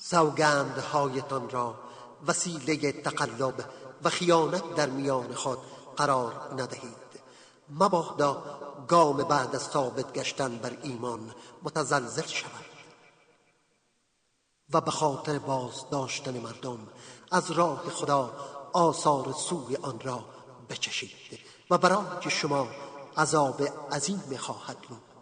سوگندهایتان را وسیله تقلب و خیانت در میان خود قرار ندهید. مبادا گام بعد از ثابت گشتن بر ایمان متزلزل شود و به خاطر باز داشتن مردم از راه خدا آثار سوء آن را بچشید و برای شما عذاب عظیم خواهد بود.